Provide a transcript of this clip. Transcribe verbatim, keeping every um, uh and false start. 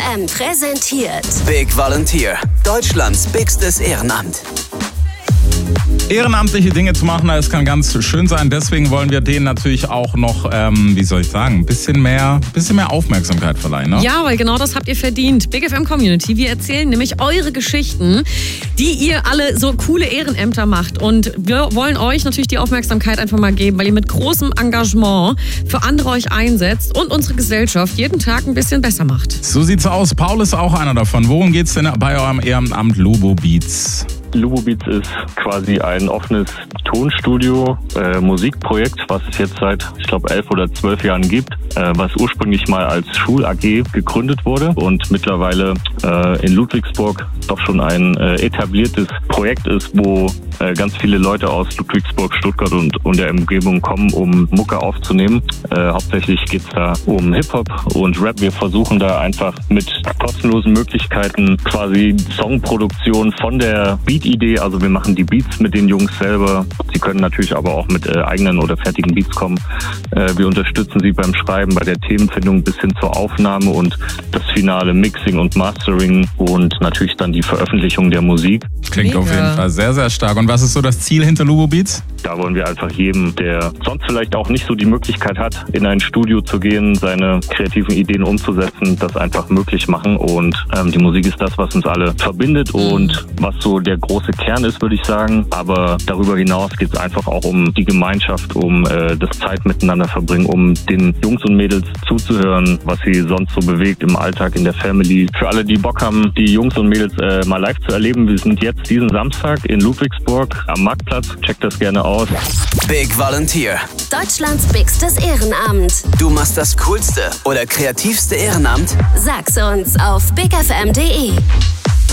M präsentiert Big Volunteer, Deutschlands bigstes Ehrenamt. Ehrenamtliche Dinge zu machen, das kann ganz schön sein. Deswegen wollen wir denen natürlich auch noch, ähm, wie soll ich sagen, ein bisschen mehr, bisschen mehr Aufmerksamkeit verleihen. Ne? Ja, weil genau das habt ihr verdient. Big F M Community, wir erzählen nämlich eure Geschichten, die ihr alle so coole Ehrenämter macht. Und wir wollen euch natürlich die Aufmerksamkeit einfach mal geben, weil ihr mit großem Engagement für andere euch einsetzt und unsere Gesellschaft jeden Tag ein bisschen besser macht. So sieht's aus. Paul ist auch einer davon. Worum geht's denn bei eurem Ehrenamt Lubo Beats? Lubo Beats ist quasi ein offenes Tonstudio, äh, Musikprojekt, was es jetzt seit, ich glaube, elf oder zwölf Jahren gibt, äh, was ursprünglich mal als Schul-A G gegründet wurde und mittlerweile äh, in Ludwigsburg doch schon ein äh, etabliertes Projekt ist, wo äh, ganz viele Leute aus Ludwigsburg, Stuttgart und, und der Umgebung kommen, um Mucke aufzunehmen. Äh, hauptsächlich geht's da um Hip-Hop und Rap. Wir versuchen da einfach mit kostenlosen Möglichkeiten quasi Songproduktion von der Beat Idee, also wir machen die Beats mit den Jungs selber. Sie können natürlich aber auch mit äh, eigenen oder fertigen Beats kommen. Äh, wir unterstützen sie beim Schreiben, bei der Themenfindung bis hin zur Aufnahme und das finale Mixing und Mastering und natürlich dann die Veröffentlichung der Musik. Klingt Mega. Auf jeden Fall sehr, sehr stark. Und was ist so das Ziel hinter Lubo Beats? Da wollen wir einfach jedem, der sonst vielleicht auch nicht so die Möglichkeit hat, in ein Studio zu gehen, seine kreativen Ideen umzusetzen, das einfach möglich machen. Und ähm, die Musik ist das, was uns alle verbindet und was so der große Kern ist, würde ich sagen. Aber darüber hinaus geht es einfach auch um die Gemeinschaft, um äh, das Zeit miteinander verbringen, um den Jungs und Mädels zuzuhören, was sie sonst so bewegt im Alltag, in der Family. Für alle, die Bock haben, die Jungs und Mädels äh, mal live zu erleben, wir sind jetzt diesen Samstag in Ludwigsburg am Marktplatz. Checkt das gerne aus. Big Volunteer, Deutschlands bigstes Ehrenamt. Du machst das coolste oder kreativste Ehrenamt? Sag's uns auf big f m punkt d e.